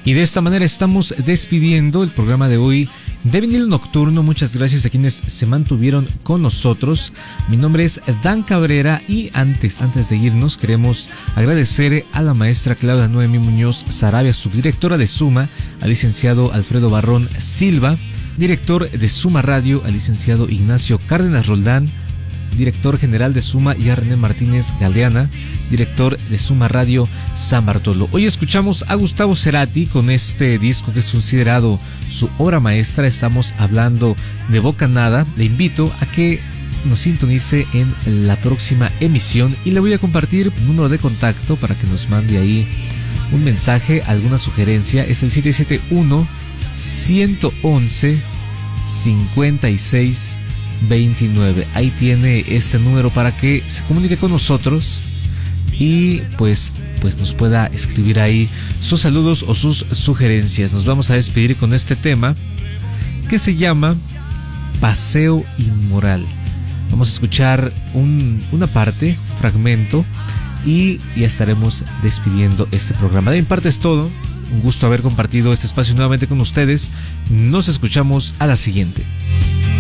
Y de esta manera estamos despidiendo el programa de hoy de Vinilo Nocturno. Muchas gracias a quienes se mantuvieron con nosotros. Mi nombre es Dan Cabrera y antes de irnos queremos agradecer a la maestra Claudia Noemí Muñoz Sarabia, subdirectora de Suma, al licenciado Alfredo Barrón Silva, director de Suma Radio, al licenciado Ignacio Cárdenas Roldán, director general de Suma, y a René Martínez Galeana, director de Suma Radio San Bartolo. Hoy escuchamos a Gustavo Cerati con este disco que es considerado su obra maestra. Estamos hablando de Bocanada. Le invito a que nos sintonice en la próxima emisión y le voy a compartir un número de contacto para que nos mande ahí un mensaje, alguna sugerencia. Es el 771-111-5629. Ahí tiene este número para que se comunique con nosotros y pues nos pueda escribir ahí sus saludos o sus sugerencias. Nos vamos a despedir con este tema que se llama Paseo Inmoral. Vamos a escuchar una parte, un fragmento, y ya estaremos despidiendo este programa. De mi parte es todo. Un gusto haber compartido este espacio nuevamente con ustedes. Nos escuchamos a la siguiente.